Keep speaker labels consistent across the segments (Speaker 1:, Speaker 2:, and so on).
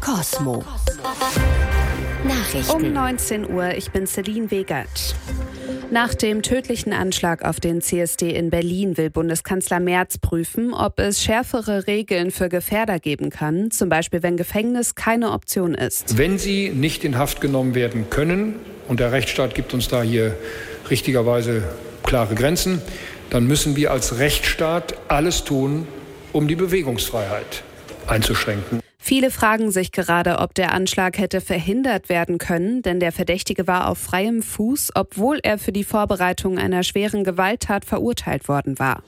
Speaker 1: Kosmo. Nachrichten.
Speaker 2: Um 19 Uhr, ich bin Celine Wegert. Nach dem tödlichen Anschlag auf den CSD in Berlin will Bundeskanzler Merz prüfen, ob es schärfere Regeln für Gefährder geben kann, zum Beispiel wenn Gefängnis keine Option ist.
Speaker 3: Wenn sie nicht in Haft genommen werden können, und der Rechtsstaat gibt uns da hier richtigerweise klare Grenzen, dann müssen wir als Rechtsstaat alles tun, um die Bewegungsfreiheit einzuschränken.
Speaker 2: Viele fragen sich gerade, ob der Anschlag hätte verhindert werden können, denn der Verdächtige war auf freiem Fuß, obwohl er für die Vorbereitung einer schweren Gewalttat verurteilt worden war.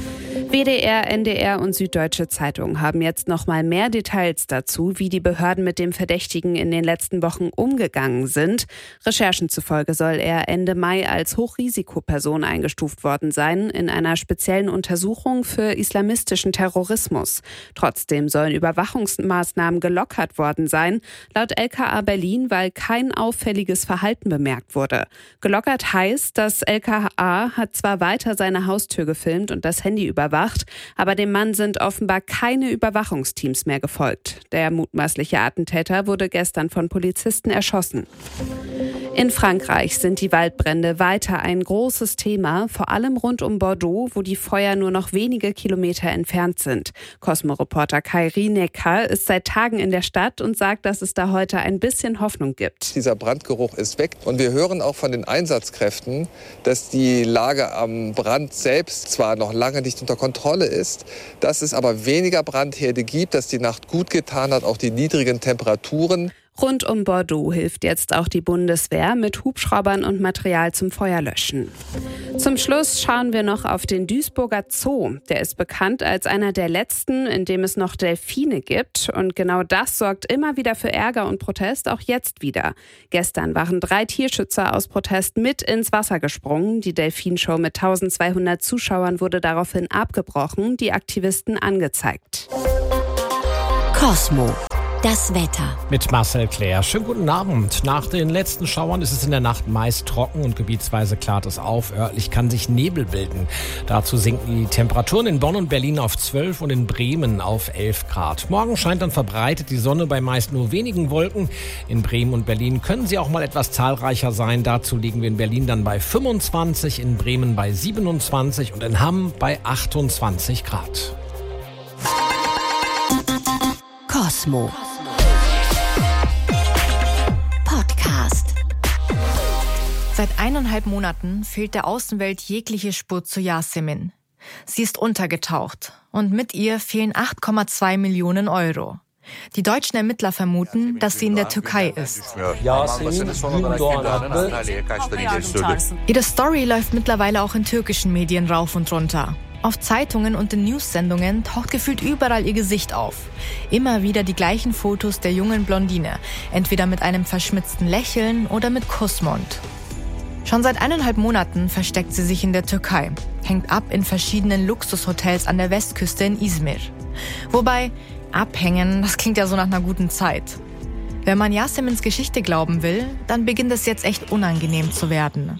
Speaker 2: WDR, NDR und Süddeutsche Zeitung haben jetzt noch mal mehr Details dazu, wie die Behörden mit dem Verdächtigen in den letzten Wochen umgegangen sind. Recherchen zufolge soll er Ende Mai als Hochrisikoperson eingestuft worden sein, in einer speziellen Untersuchung für islamistischen Terrorismus. Trotzdem sollen Überwachungsmaßnahmen gelockert worden sein, laut LKA Berlin, weil kein auffälliges Verhalten bemerkt wurde. Gelockert heißt, das LKA hat zwar weiter seine Haustür gefilmt und das Handy überwacht, aber dem Mann sind offenbar keine Überwachungsteams mehr gefolgt. Der mutmaßliche Attentäter wurde gestern von Polizisten erschossen. In Frankreich sind die Waldbrände weiter ein großes Thema, vor allem rund um Bordeaux, wo die Feuer nur noch wenige Kilometer entfernt sind. Cosmo-Reporter Kai Rienecker ist seit Tagen in der Stadt und sagt, dass es da heute ein bisschen Hoffnung gibt.
Speaker 4: Dieser Brandgeruch ist weg und wir hören auch von den Einsatzkräften, dass die Lage am Brand selbst zwar noch lange nicht unter Kontrolle ist, dass es aber weniger Brandherde gibt, dass die Nacht gut getan hat, auch die niedrigen Temperaturen.
Speaker 2: Rund um Bordeaux hilft jetzt auch die Bundeswehr mit Hubschraubern und Material zum Feuerlöschen. Zum Schluss schauen wir noch auf den Duisburger Zoo. Der ist bekannt als einer der letzten, in dem es noch Delfine gibt. Und genau das sorgt immer wieder für Ärger und Protest, auch jetzt wieder. Gestern waren 3 Tierschützer aus Protest mit ins Wasser gesprungen. Die Delfinshow mit 1200 Zuschauern wurde daraufhin abgebrochen, die Aktivisten angezeigt.
Speaker 1: Kosmo. Das Wetter.
Speaker 5: Mit Marcel Claire. Schönen guten Abend. Nach den letzten Schauern ist es in der Nacht meist trocken und gebietsweise klart es auf. Örtlich kann sich Nebel bilden. Dazu sinken die Temperaturen in Bonn und Berlin auf 12 und in Bremen auf 11 Grad. Morgen scheint dann verbreitet die Sonne bei meist nur wenigen Wolken. In Bremen und Berlin können sie auch mal etwas zahlreicher sein. Dazu liegen wir in Berlin dann bei 25, in Bremen bei 27 und in Hamm bei 28 Grad.
Speaker 1: Kosmo. Podcast.
Speaker 6: Seit 1,5 Monaten fehlt der Außenwelt jegliche Spur zu Yasemin. Sie ist untergetaucht und mit ihr fehlen 8,2 Millionen Euro. Die deutschen Ermittler vermuten, dass sie in der Türkei ist. Ihre Story läuft mittlerweile auch in türkischen Medien rauf und runter. Auf Zeitungen und in News-Sendungen taucht gefühlt überall ihr Gesicht auf. Immer wieder die gleichen Fotos der jungen Blondine, entweder mit einem verschmitzten Lächeln oder mit Kussmund. Schon seit 1,5 Monaten versteckt sie sich in der Türkei, hängt ab in verschiedenen Luxushotels an der Westküste in Izmir. Wobei, abhängen, das klingt ja so nach einer guten Zeit. Wenn man Yasemins Geschichte glauben will, dann beginnt es jetzt echt unangenehm zu werden.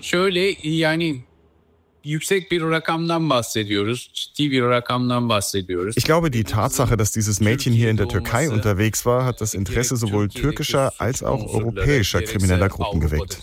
Speaker 7: Yüksek bir rakamdan bahsediyoruz, ciddi bir rakamdan bahsediyoruz.
Speaker 8: Ich glaube, die Tatsache, dass dieses Mädchen hier in der Türkei unterwegs war, hat das Interesse sowohl türkischer als auch europäischer krimineller Gruppen geweckt.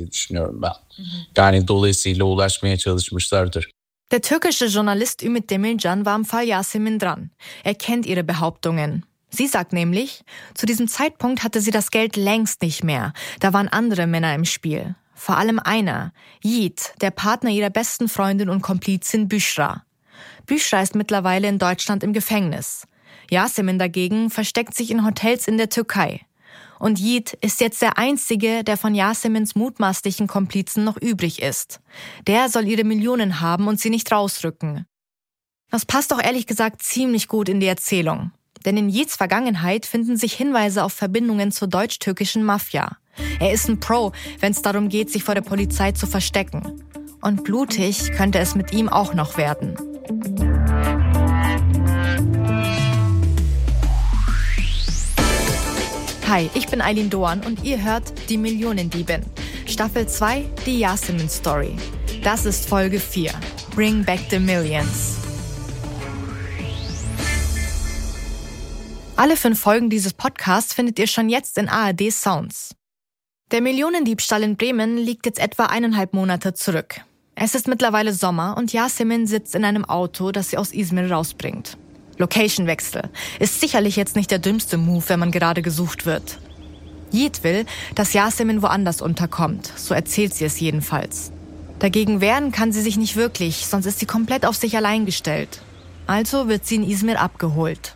Speaker 6: Der türkische Journalist Ümit Demircan war am Fall Yasemin dran. Er kennt ihre Behauptungen. Sie sagt nämlich, zu diesem Zeitpunkt hatte sie das Geld längst nicht mehr. Da waren andere Männer im Spiel. Vor allem einer, Yiğit, der Partner ihrer besten Freundin und Komplizin Büşra. Büşra ist mittlerweile in Deutschland im Gefängnis. Yasemin dagegen versteckt sich in Hotels in der Türkei. Und Yiğit ist jetzt der Einzige, der von Yasemins mutmaßlichen Komplizen noch übrig ist. Der soll ihre Millionen haben und sie nicht rausrücken. Das passt doch ehrlich gesagt ziemlich gut in die Erzählung. Denn in Yiğits Vergangenheit finden sich Hinweise auf Verbindungen zur deutsch-türkischen Mafia. Er ist ein Pro, wenn es darum geht, sich vor der Polizei zu verstecken. Und blutig könnte es mit ihm auch noch werden. Hi, ich bin Eileen Doan und ihr hört Die Millionendiebin. Staffel 2, die Yasemin Story. Das ist Folge 4. Bring Back the Millions. Alle 5 Folgen dieses Podcasts findet ihr schon jetzt in ARD Sounds. Der Millionendiebstahl in Bremen liegt jetzt etwa 1,5 Monate zurück. Es ist mittlerweile Sommer und Yasemin sitzt in einem Auto, das sie aus Izmir rausbringt. Location-Wechsel ist sicherlich jetzt nicht der dümmste Move, wenn man gerade gesucht wird. Yiğit will, dass Yasemin woanders unterkommt, so erzählt sie es jedenfalls. Dagegen wehren kann sie sich nicht wirklich, sonst ist sie komplett auf sich allein gestellt. Also wird sie in Izmir abgeholt.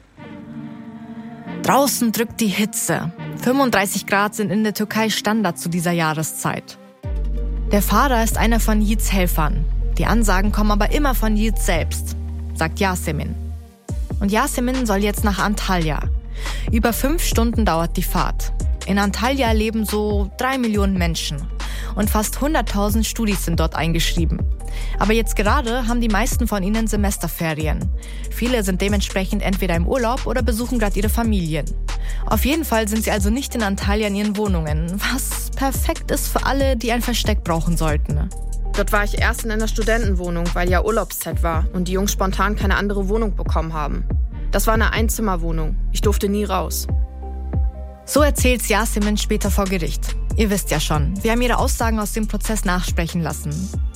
Speaker 6: Draußen drückt die Hitze. 35 Grad sind in der Türkei Standard zu dieser Jahreszeit. Der Fahrer ist einer von Yiğits Helfern. Die Ansagen kommen aber immer von Yiğit selbst, sagt Yasemin. Und Yasemin soll jetzt nach Antalya. Über 5 Stunden dauert die Fahrt. In Antalya leben so 3 Millionen Menschen. Und fast 100.000 Studis sind dort eingeschrieben. Aber jetzt gerade haben die meisten von ihnen Semesterferien. Viele sind dementsprechend entweder im Urlaub oder besuchen gerade ihre Familien. Auf jeden Fall sind sie also nicht in Antalya in ihren Wohnungen, was perfekt ist für alle, die ein Versteck brauchen sollten.
Speaker 9: Dort war ich erst in einer Studentenwohnung, weil ja Urlaubszeit war und die Jungs spontan keine andere Wohnung bekommen haben. Das war eine Einzimmerwohnung. Ich durfte nie raus.
Speaker 6: So erzählt Yasemin später vor Gericht. Ihr wisst ja schon, wir haben ihre Aussagen aus dem Prozess nachsprechen lassen.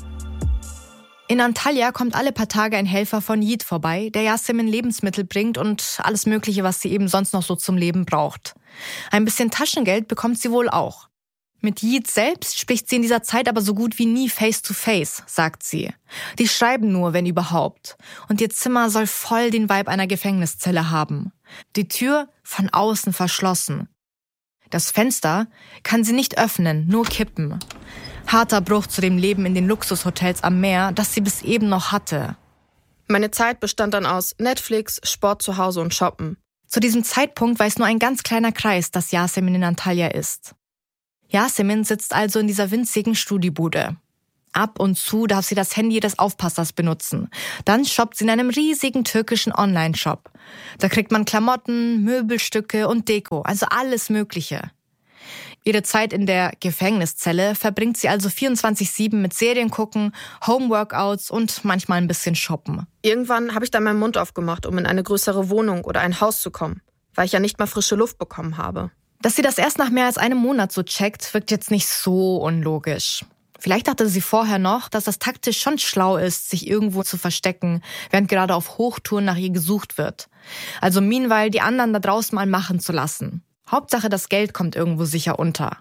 Speaker 6: In Antalya kommt alle paar Tage ein Helfer von Yiğit vorbei, der Yasemin Lebensmittel bringt und alles Mögliche, was sie eben sonst noch so zum Leben braucht. Ein bisschen Taschengeld bekommt sie wohl auch. Mit Yiğit selbst spricht sie in dieser Zeit aber so gut wie nie face-to-face, sagt sie. Die schreiben nur, wenn überhaupt. Und ihr Zimmer soll voll den Vibe einer Gefängniszelle haben. Die Tür von außen verschlossen. Das Fenster kann sie nicht öffnen, nur kippen. Harter Bruch zu dem Leben in den Luxushotels am Meer, das sie bis eben noch hatte.
Speaker 9: Meine Zeit bestand dann aus Netflix, Sport zu Hause und Shoppen.
Speaker 6: Zu diesem Zeitpunkt weiß nur ein ganz kleiner Kreis, dass Yasemin in Antalya ist. Yasemin sitzt also in dieser winzigen Studibude. Ab und zu darf sie das Handy des Aufpassers benutzen. Dann shoppt sie in einem riesigen türkischen Online-Shop. Da kriegt man Klamotten, Möbelstücke und Deko, also alles Mögliche. Ihre Zeit in der Gefängniszelle verbringt sie also 24/7 mit Serien gucken, Homeworkouts und manchmal ein bisschen shoppen.
Speaker 9: Irgendwann habe ich dann meinen Mund aufgemacht, um in eine größere Wohnung oder ein Haus zu kommen, weil ich ja nicht mal frische Luft bekommen habe.
Speaker 6: Dass sie das erst nach mehr als einem Monat so checkt, wirkt jetzt nicht so unlogisch. Vielleicht dachte sie vorher noch, dass das taktisch schon schlau ist, sich irgendwo zu verstecken, während gerade auf Hochtouren nach ihr gesucht wird. Also meanwhile die anderen da draußen mal machen zu lassen. Hauptsache, das Geld kommt irgendwo sicher unter.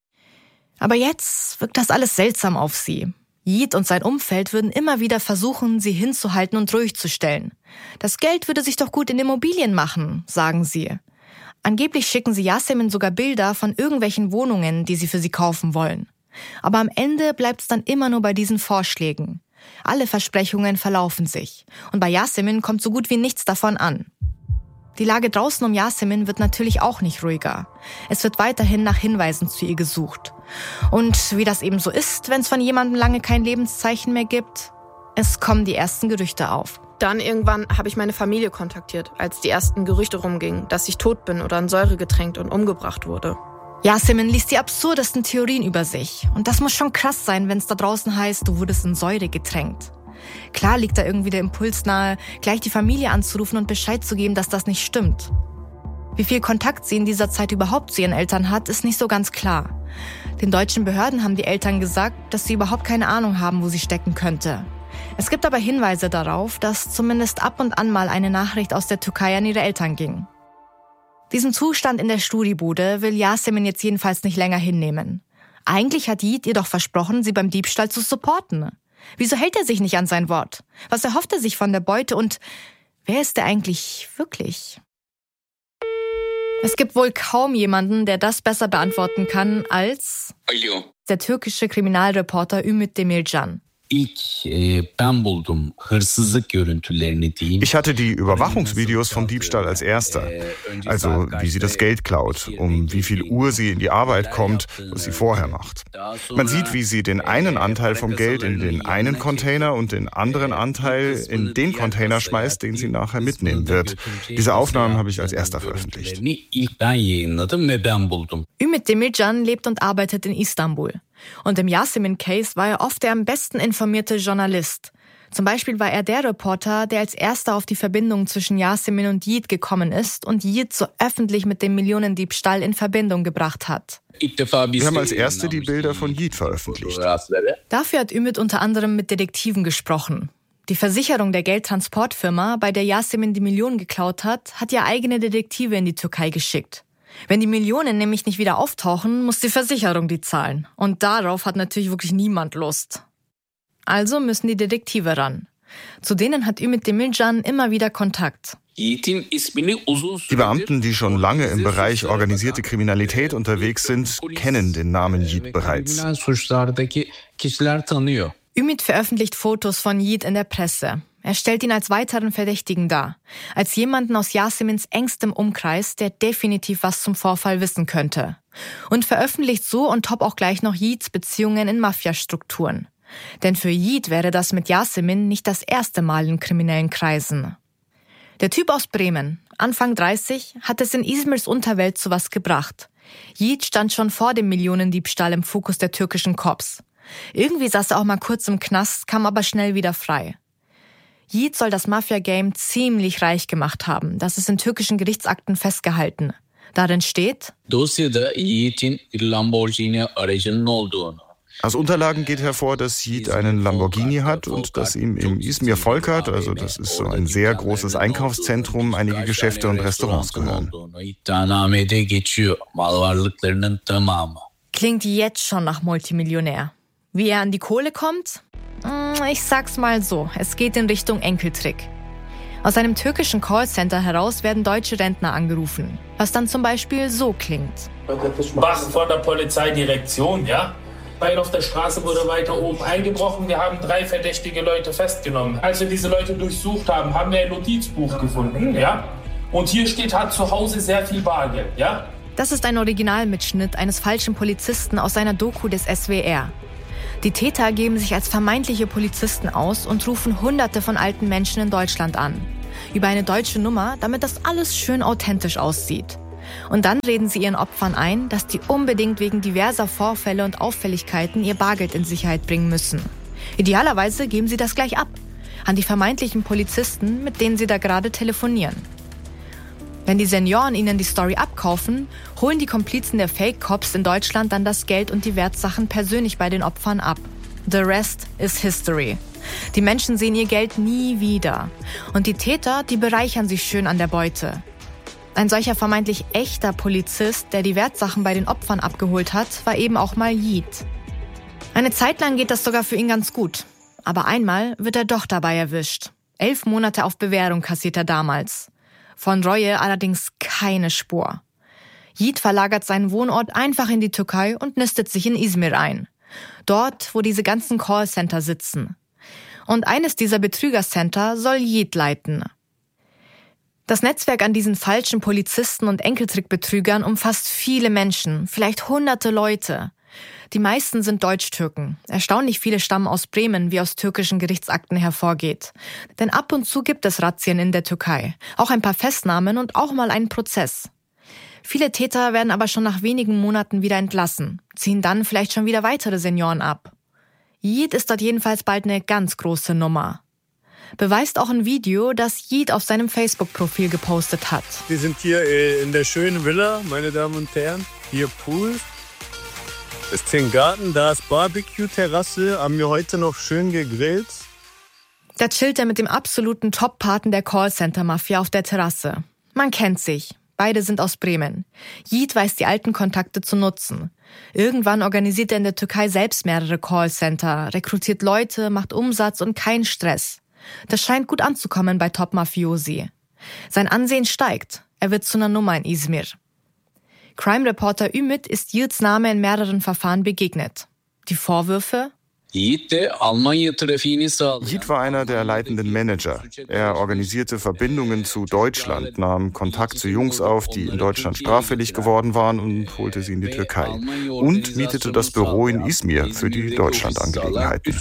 Speaker 6: Aber jetzt wirkt das alles seltsam auf sie. Yiğit und sein Umfeld würden immer wieder versuchen, sie hinzuhalten und ruhig zu stellen. Das Geld würde sich doch gut in Immobilien machen, sagen sie. Angeblich schicken sie Yasemin sogar Bilder von irgendwelchen Wohnungen, die sie für sie kaufen wollen. Aber am Ende bleibt es dann immer nur bei diesen Vorschlägen. Alle Versprechungen verlaufen sich. Und bei Yasemin kommt so gut wie nichts davon an. Die Lage draußen um Yasemin wird natürlich auch nicht ruhiger. Es wird weiterhin nach Hinweisen zu ihr gesucht. Und wie das eben so ist, wenn es von jemandem lange kein Lebenszeichen mehr gibt, es kommen die ersten Gerüchte auf.
Speaker 9: Dann irgendwann habe ich meine Familie kontaktiert, als die ersten Gerüchte rumgingen, dass ich tot bin oder in Säure getränkt und umgebracht wurde.
Speaker 6: Yasemin liest die absurdesten Theorien über sich. Und das muss schon krass sein, wenn es da draußen heißt, du wurdest in Säure getränkt. Klar liegt da irgendwie der Impuls nahe, gleich die Familie anzurufen und Bescheid zu geben, dass das nicht stimmt. Wie viel Kontakt sie in dieser Zeit überhaupt zu ihren Eltern hat, ist nicht so ganz klar. Den deutschen Behörden haben die Eltern gesagt, dass sie überhaupt keine Ahnung haben, wo sie stecken könnte. Es gibt aber Hinweise darauf, dass zumindest ab und an mal eine Nachricht aus der Türkei an ihre Eltern ging. Diesen Zustand in der Studibude will Yasemin jetzt jedenfalls nicht länger hinnehmen. Eigentlich hat Yiğit ihr doch versprochen, sie beim Diebstahl zu supporten. Wieso hält er sich nicht an sein Wort? Was erhofft er sich von der Beute und wer ist er eigentlich wirklich? Es gibt wohl kaum jemanden, der das besser beantworten kann als der türkische Kriminalreporter Ümit Demircan.
Speaker 7: Ich
Speaker 8: hatte die Überwachungsvideos vom Diebstahl als erster. Also wie sie das Geld klaut, um wie viel Uhr sie in die Arbeit kommt, was sie vorher macht. Man sieht, wie sie den einen Anteil vom Geld in den einen Container und den anderen Anteil in den Container schmeißt, den sie nachher mitnehmen wird. Diese Aufnahmen habe ich als erster veröffentlicht.
Speaker 6: Ümit Demircan lebt und arbeitet in Istanbul. Und im Yasemin-Case war er oft der am besten informierte Journalist. Zum Beispiel war er der Reporter, der als erster auf die Verbindung zwischen Yasemin und Yiğit gekommen ist und Yiğit so öffentlich mit dem Millionendiebstahl in Verbindung gebracht hat.
Speaker 8: Wir haben als Erste die Bilder von Yiğit veröffentlicht.
Speaker 6: Dafür hat Ümit unter anderem mit Detektiven gesprochen. Die Versicherung der Geldtransportfirma, bei der Yasemin die Millionen geklaut hat, hat ja eigene Detektive in die Türkei geschickt. Wenn die Millionen nämlich nicht wieder auftauchen, muss die Versicherung die zahlen. Und darauf hat natürlich wirklich niemand Lust. Also müssen die Detektive ran. Zu denen hat Ümit Demircan immer wieder Kontakt.
Speaker 8: Die Beamten, die schon lange im Bereich organisierte Kriminalität unterwegs sind, kennen den Namen Yiğit bereits.
Speaker 6: Ümit veröffentlicht Fotos von Yiğit in der Presse. Er stellt ihn als weiteren Verdächtigen dar. Als jemanden aus Yasemins engstem Umkreis, der definitiv was zum Vorfall wissen könnte. Und veröffentlicht so on top auch gleich noch Yiğits Beziehungen in Mafiastrukturen. Denn für Yiğit wäre das mit Yasemin nicht das erste Mal in kriminellen Kreisen. Der Typ aus Bremen, Anfang 30, hat es in Izmirs Unterwelt zu was gebracht. Yiğit stand schon vor dem Millionendiebstahl im Fokus der türkischen Cops. Irgendwie saß er auch mal kurz im Knast, kam aber schnell wieder frei. Yiğit soll das Mafia-Game ziemlich reich gemacht haben. Das ist in türkischen Gerichtsakten festgehalten. Darin steht:
Speaker 8: Aus Unterlagen geht hervor, dass Yiğit einen Lamborghini hat und dass ihm im İzmir Volkart, also das ist so ein sehr großes Einkaufszentrum, einige Geschäfte und Restaurants gehören.
Speaker 6: Klingt jetzt schon nach Multimillionär. Wie er an die Kohle kommt? Ich sag's mal so, es geht in Richtung Enkeltrick. Aus einem türkischen Callcenter heraus werden deutsche Rentner angerufen, was dann zum Beispiel so klingt.
Speaker 10: Bach von der Polizeidirektion, ja? Weil auf der Straße wurde weiter oben eingebrochen. Wir haben 3 verdächtige Leute festgenommen. Als wir diese Leute durchsucht haben, haben wir ein Notizbuch gefunden, ja? Und hier steht, hat zu Hause sehr viel Bargeld, ja?
Speaker 6: Das ist ein Originalmitschnitt eines falschen Polizisten aus einer Doku des SWR. Die Täter geben sich als vermeintliche Polizisten aus und rufen Hunderte von alten Menschen in Deutschland an. Über eine deutsche Nummer, damit das alles schön authentisch aussieht. Und dann reden sie ihren Opfern ein, dass die unbedingt wegen diverser Vorfälle und Auffälligkeiten ihr Bargeld in Sicherheit bringen müssen. Idealerweise geben sie das gleich ab. An die vermeintlichen Polizisten, mit denen sie da gerade telefonieren. Wenn die Senioren ihnen die Story abkaufen, holen die Komplizen der Fake-Cops in Deutschland dann das Geld und die Wertsachen persönlich bei den Opfern ab. The rest is history. Die Menschen sehen ihr Geld nie wieder. Und die Täter, die bereichern sich schön an der Beute. Ein solcher vermeintlich echter Polizist, der die Wertsachen bei den Opfern abgeholt hat, war eben auch mal Yiğit. Eine Zeit lang geht das sogar für ihn ganz gut. Aber einmal wird er doch dabei erwischt. 11 Monate auf Bewährung kassiert er damals. Von Reue allerdings keine Spur. Yiğit verlagert seinen Wohnort einfach in die Türkei und nistet sich in İzmir ein. Dort, wo diese ganzen Callcenter sitzen. Und eines dieser Betrügercenter soll Yiğit leiten. Das Netzwerk an diesen falschen Polizisten und Enkeltrickbetrügern umfasst viele Menschen, vielleicht hunderte Leute. Die meisten sind Deutsch-Türken. Erstaunlich viele stammen aus Bremen, wie aus türkischen Gerichtsakten hervorgeht. Denn ab und zu gibt es Razzien in der Türkei. Auch ein paar Festnahmen und auch mal einen Prozess. Viele Täter werden aber schon nach wenigen Monaten wieder entlassen, ziehen dann vielleicht schon wieder weitere Senioren ab. Yiğit ist dort jedenfalls bald eine ganz große Nummer. Beweist auch ein Video, das Yiğit auf seinem Facebook-Profil gepostet hat.
Speaker 11: Wir sind hier in der schönen Villa, meine Damen und Herren. Hier Pool. Es ist ein Garten, da ist Barbecue-Terrasse, haben wir heute noch schön gegrillt.
Speaker 6: Da chillt er mit dem absoluten Top-Paten der Callcenter-Mafia auf der Terrasse. Man kennt sich. Beide sind aus Bremen. Yiğit weiß die alten Kontakte zu nutzen. Irgendwann organisiert er in der Türkei selbst mehrere Callcenter, rekrutiert Leute, macht Umsatz und keinen Stress. Das scheint gut anzukommen bei Top-Mafiosi. Sein Ansehen steigt. Er wird zu einer Nummer in İzmir. Crime-Reporter Ümit ist Yiğits Name in mehreren Verfahren begegnet. Die Vorwürfe?
Speaker 8: Yiğit war einer der leitenden Manager. Er organisierte Verbindungen zu Deutschland, nahm Kontakt zu Jungs auf, die in Deutschland straffällig geworden waren und holte sie in die Türkei. Und mietete das Büro in İzmir für die Deutschlandangelegenheiten.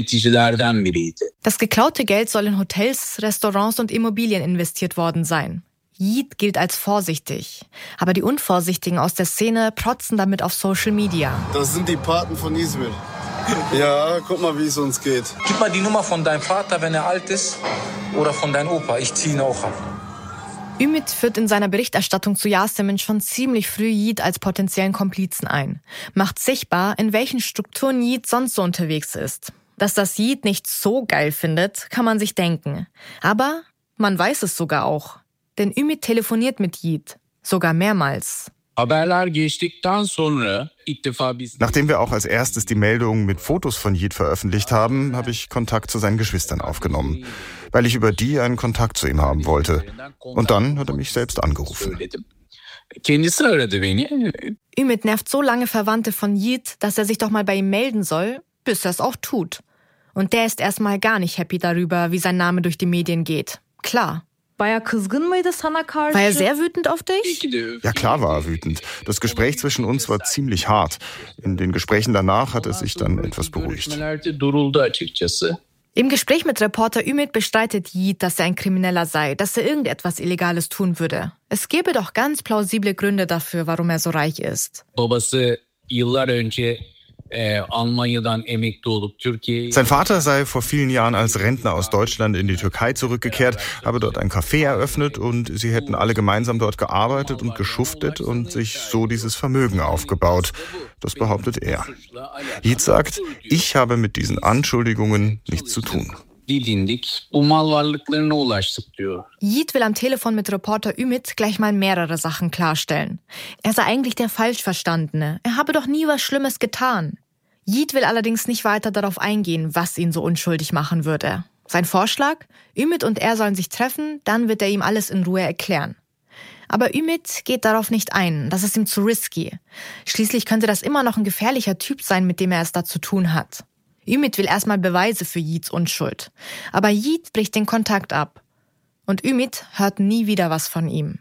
Speaker 6: Das geklaute Geld soll in Hotels, Restaurants und Immobilien investiert worden sein. Yiğit gilt als vorsichtig. Aber die Unvorsichtigen aus der Szene protzen damit auf Social Media.
Speaker 11: Das sind die Paten von İzmir.
Speaker 12: Ja, guck mal, wie es uns geht.
Speaker 13: Gib mal die Nummer von deinem Vater, wenn er alt ist, oder von deinem Opa. Ich ziehe ihn auch ab.
Speaker 6: Ümit führt in seiner Berichterstattung zu Yasemin schon ziemlich früh Yiğit als potenziellen Komplizen ein. Macht sichtbar, in welchen Strukturen Yiğit sonst so unterwegs ist. Dass das Yiğit nicht so geil findet, kann man sich denken. Aber man weiß es sogar auch. Denn Ümit telefoniert mit Yiğit. Sogar mehrmals.
Speaker 8: Nachdem wir auch als erstes die Meldung mit Fotos von Yiğit veröffentlicht haben, habe ich Kontakt zu seinen Geschwistern aufgenommen, weil ich über die einen Kontakt zu ihm haben wollte. Und dann hat er mich selbst angerufen.
Speaker 6: Ümit nervt so lange Verwandte von Yiğit, dass er sich doch mal bei ihm melden soll, bis er es auch tut. Und der ist erstmal gar nicht happy darüber, wie sein Name durch die Medien geht. Klar. War er sehr wütend auf dich?
Speaker 8: Ja, klar war er wütend. Das Gespräch zwischen uns war ziemlich hart. In den Gesprächen danach hat er sich dann etwas beruhigt.
Speaker 6: Im Gespräch mit Reporter Ümit bestreitet Yiğit, dass er ein Krimineller sei, dass er irgendetwas Illegales tun würde. Es gäbe doch ganz plausible Gründe dafür, warum er so reich ist.
Speaker 8: Sein Vater sei vor vielen Jahren als Rentner aus Deutschland in die Türkei zurückgekehrt, habe dort ein Café eröffnet und sie hätten alle gemeinsam dort gearbeitet und geschuftet und sich so dieses Vermögen aufgebaut. Das behauptet er. Yiğit sagt, ich habe mit diesen Anschuldigungen nichts zu tun.
Speaker 6: Yiğit will am Telefon mit Reporter Ümit gleich mal mehrere Sachen klarstellen. Er sei eigentlich der Falschverstandene. Er habe doch nie was Schlimmes getan. Yiğit will allerdings nicht weiter darauf eingehen, was ihn so unschuldig machen würde. Sein Vorschlag? Ümit und er sollen sich treffen, dann wird er ihm alles in Ruhe erklären. Aber Ümit geht darauf nicht ein. Das ist ihm zu risky. Schließlich könnte das immer noch ein gefährlicher Typ sein, mit dem er es da zu tun hat. Ümit will erstmal Beweise für Yiğits Unschuld. Aber Yiğit bricht den Kontakt ab. Und Ümit hört nie wieder was von ihm.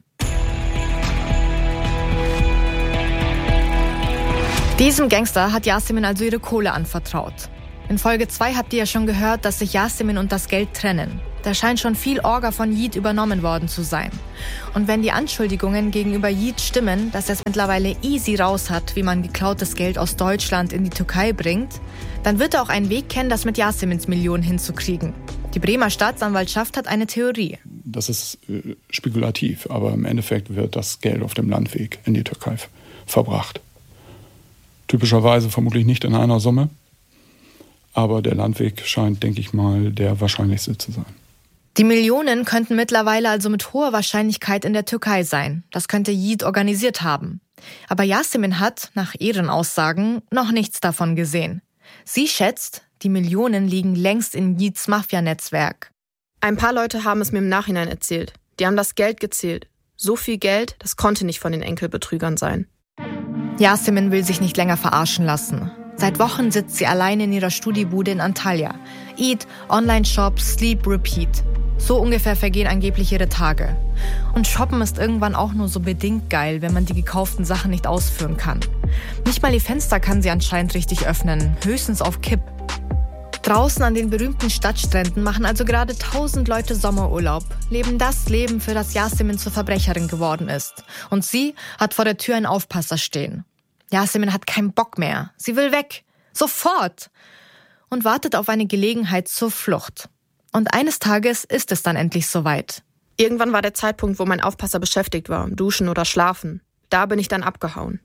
Speaker 6: Diesem Gangster hat Yasemin also ihre Kohle anvertraut. In Folge 2 habt ihr ja schon gehört, dass sich Yasemin und das Geld trennen. Da scheint schon viel Orga von Yiğit übernommen worden zu sein. Und wenn die Anschuldigungen gegenüber Yiğit stimmen, dass er es mittlerweile easy raus hat, wie man geklautes Geld aus Deutschland in die Türkei bringt, dann wird er auch einen Weg kennen, das mit Yasemins Millionen hinzukriegen. Die Bremer Staatsanwaltschaft hat eine Theorie.
Speaker 14: Das ist spekulativ, aber im Endeffekt wird das Geld auf dem Landweg in die Türkei verbracht. Typischerweise vermutlich nicht in einer Summe, aber der Landweg scheint, denke ich mal, der wahrscheinlichste zu sein.
Speaker 6: Die Millionen könnten mittlerweile also mit hoher Wahrscheinlichkeit in der Türkei sein. Das könnte Yiğit organisiert haben. Aber Yasemin hat, nach ihren Aussagen, noch nichts davon gesehen. Sie schätzt, die Millionen liegen längst in Yiğits Mafia-Netzwerk.
Speaker 9: Ein paar Leute haben es mir im Nachhinein erzählt. Die haben das Geld gezählt. So viel Geld, das konnte nicht von den Enkelbetrügern sein.
Speaker 6: Yasemin will sich nicht länger verarschen lassen. Seit Wochen sitzt sie allein in ihrer Studiebude in Antalya. Eat, Online-Shop, Sleep, Repeat. So ungefähr vergehen angeblich ihre Tage. Und Shoppen ist irgendwann auch nur so bedingt geil, wenn man die gekauften Sachen nicht ausführen kann. Nicht mal die Fenster kann sie anscheinend richtig öffnen, höchstens auf Kipp. Draußen an den berühmten Stadtstränden machen also gerade 1000 Leute Sommerurlaub, leben das Leben, für das Yasemin zur Verbrecherin geworden ist. Und sie hat vor der Tür einen Aufpasser stehen. Yasemin hat keinen Bock mehr. Sie will weg. Sofort. Und wartet auf eine Gelegenheit zur Flucht. Und eines Tages ist es dann endlich soweit.
Speaker 9: Irgendwann war der Zeitpunkt, wo mein Aufpasser beschäftigt war, duschen oder schlafen. Da bin ich dann abgehauen.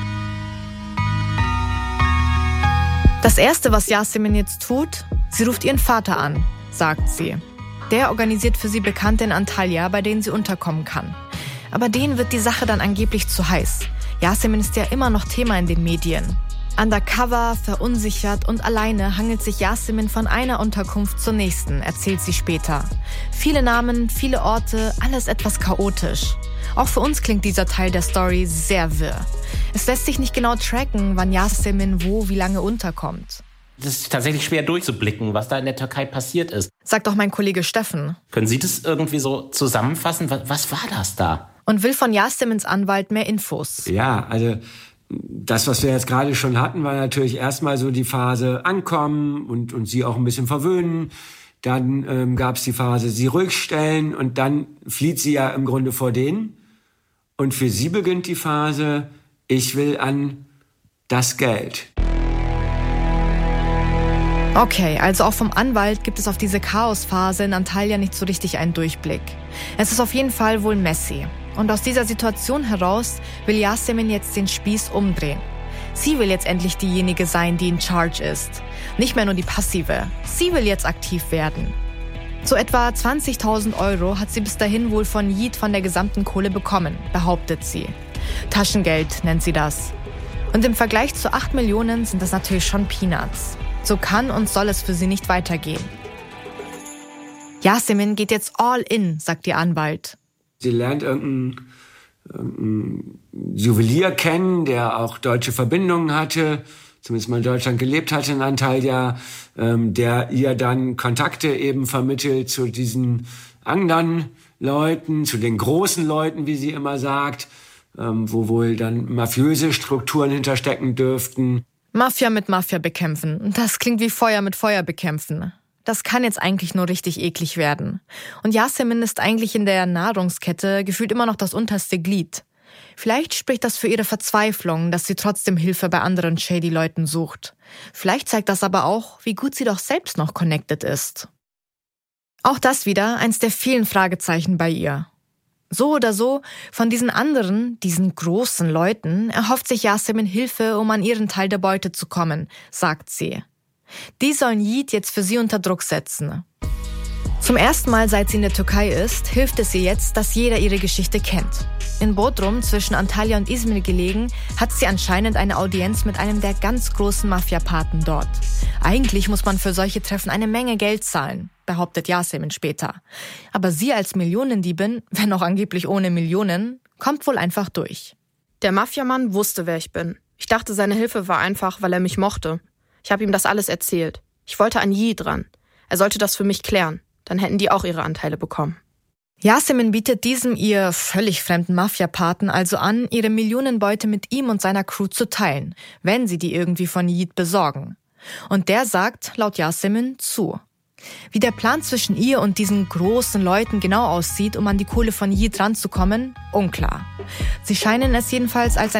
Speaker 6: Das Erste, was Yasemin jetzt tut, sie ruft ihren Vater an, sagt sie. Der organisiert für sie Bekannte in Antalya, bei denen sie unterkommen kann. Aber denen wird die Sache dann angeblich zu heiß. Yasemin ist ja immer noch Thema in den Medien. Undercover, verunsichert und alleine hangelt sich Yasemin von einer Unterkunft zur nächsten, erzählt sie später. Viele Namen, viele Orte, alles etwas chaotisch. Auch für uns klingt dieser Teil der Story sehr wirr. Es lässt sich nicht genau tracken, wann Yasemin wo wie lange unterkommt.
Speaker 15: Es ist tatsächlich schwer durchzublicken, was da in der Türkei passiert ist.
Speaker 6: Sagt auch mein Kollege Steffen.
Speaker 15: Können Sie das irgendwie so zusammenfassen? Was war das da?
Speaker 6: Und will von Yasemins Anwalt mehr Infos.
Speaker 16: Ja, also das, was wir jetzt gerade schon hatten, war natürlich erstmal so die Phase ankommen und sie auch ein bisschen verwöhnen. Dann gab es die Phase sie ruhig stellen und dann flieht sie ja im Grunde vor denen. Und für sie beginnt die Phase, ich will an das Geld.
Speaker 6: Okay, also auch vom Anwalt gibt es auf diese Chaosphase in Antalya nicht so richtig einen Durchblick. Es ist auf jeden Fall wohl messy. Und aus dieser Situation heraus will Yasemin jetzt den Spieß umdrehen. Sie will jetzt endlich diejenige sein, die in charge ist. Nicht mehr nur die Passive. Sie will jetzt aktiv werden. So etwa 20.000 € hat sie bis dahin wohl von Yiğit von der gesamten Kohle bekommen, behauptet sie. Taschengeld nennt sie das. Und im Vergleich zu 8 Millionen sind das natürlich schon Peanuts. So kann und soll es für sie nicht weitergehen. Yasemin geht jetzt all in, sagt ihr Anwalt.
Speaker 16: Sie lernt irgendeinen Juwelier kennen, der auch deutsche Verbindungen hatte, zumindest mal in Deutschland gelebt hatte in Antalya, der ihr dann Kontakte eben vermittelt zu diesen anderen Leuten, zu den großen Leuten, wie sie immer sagt, wo wohl dann mafiöse Strukturen hinterstecken dürften.
Speaker 6: Mafia mit Mafia bekämpfen. Das klingt wie Feuer mit Feuer bekämpfen. Das kann jetzt eigentlich nur richtig eklig werden. Und Yasemin ist eigentlich in der Nahrungskette gefühlt immer noch das unterste Glied. Vielleicht spricht das für ihre Verzweiflung, dass sie trotzdem Hilfe bei anderen shady Leuten sucht. Vielleicht zeigt das aber auch, wie gut sie doch selbst noch connected ist. Auch das wieder eins der vielen Fragezeichen bei ihr. So oder so, von diesen anderen, diesen großen Leuten, erhofft sich Yasemin Hilfe, um an ihren Teil der Beute zu kommen, sagt sie. Die sollen Yiğit jetzt für sie unter Druck setzen. Zum ersten Mal, seit sie in der Türkei ist, hilft es ihr jetzt, dass jeder ihre Geschichte kennt. In Bodrum, zwischen Antalya und Izmir gelegen, hat sie anscheinend eine Audienz mit einem der ganz großen Mafiapaten dort. Eigentlich muss man für solche Treffen eine Menge Geld zahlen, behauptet Yasemin später. Aber sie als Millionendiebin, wenn auch angeblich ohne Millionen, kommt wohl einfach durch.
Speaker 9: Der Mafiamann wusste, wer ich bin. Ich dachte, seine Hilfe war einfach, weil er mich mochte. Ich habe ihm das alles erzählt. Ich wollte an Yiğit ran. Er sollte das für mich klären. Dann hätten die auch ihre Anteile bekommen.
Speaker 6: Yasemin bietet diesem ihr völlig fremden Mafiapaten also an, ihre Millionenbeute mit ihm und seiner Crew zu teilen, wenn sie die irgendwie von Yiğit besorgen. Und der sagt, laut Yasemin, zu. Wie der Plan zwischen ihr und diesen großen Leuten genau aussieht, um an die Kohle von Yiğit ranzukommen, unklar. Sie scheinen es jedenfalls als